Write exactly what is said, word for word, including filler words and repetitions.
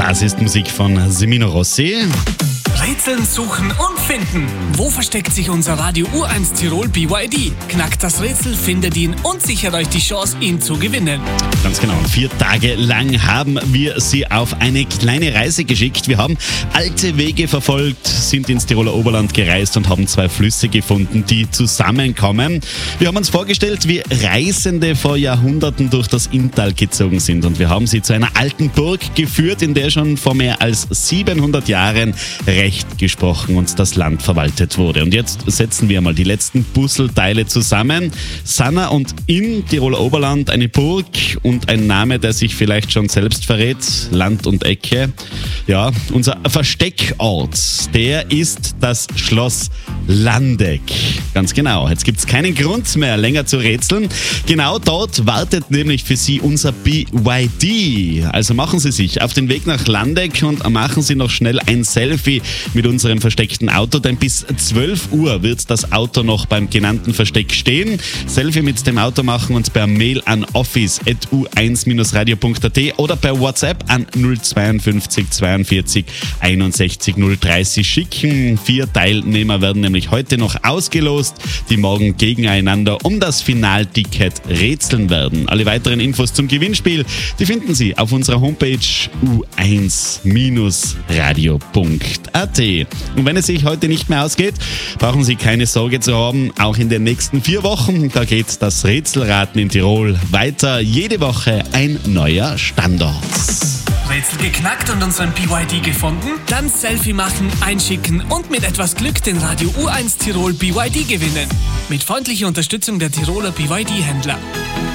Das ist Musik von Semino Rossi. Rätseln, suchen und finden. Wo versteckt sich unser Radio U eins Tirol B Y D? Knackt das Rätsel, findet ihn und sichert euch die Chance, ihn zu gewinnen. Ganz genau. Vier Tage lang haben wir Sie auf eine kleine Reise geschickt. Wir haben alte Wege verfolgt, sind ins Tiroler Oberland gereist und haben zwei Flüsse gefunden, die zusammenkommen. Wir haben uns vorgestellt, wie Reisende vor Jahrhunderten durch das Inntal gezogen sind. Und wir haben Sie zu einer alten Burg geführt, in der schon vor mehr als siebenhundert Jahren Recht gesprochen und das Land verwaltet wurde. Und jetzt setzen wir mal die letzten Puzzleteile zusammen. Sanna und im Tiroler Oberland eine Burg und ein Name, der sich vielleicht schon selbst verrät. Land und Ecke. Ja, unser Versteckort, der ist das Schloss Landeck. Ganz genau. Jetzt gibt es keinen Grund mehr, länger zu rätseln. Genau dort wartet nämlich für Sie unser B Y D. Also machen Sie sich auf den Weg nach Landeck und machen Sie noch schnell ein Selfie mit unserem versteckten Auto, denn bis zwölf Uhr wird das Auto noch beim genannten Versteck stehen. Selfie mit dem Auto machen und per Mail an office at u eins radio punkt a t oder per WhatsApp an null zweiundfünfzig zweiundvierzig einundsechzig null dreißig schicken. Vier Teilnehmer werden nämlich heute noch ausgelost, die morgen gegeneinander um das Finalticket rätseln werden. Alle weiteren Infos zum Gewinnspiel, die finden Sie auf unserer Homepage u eins radio punkt a t. Und wenn es sich heute nicht mehr ausgeht, brauchen Sie keine Sorge zu haben. Auch in den nächsten vier Wochen, da geht das Rätselraten in Tirol weiter. Jede Woche ein neuer Standort. Rätsel geknackt und unseren B Y D gefunden? Dann Selfie machen, einschicken und mit etwas Glück den Radio U eins Tirol B Y D gewinnen. Mit freundlicher Unterstützung der Tiroler B Y D-Händler.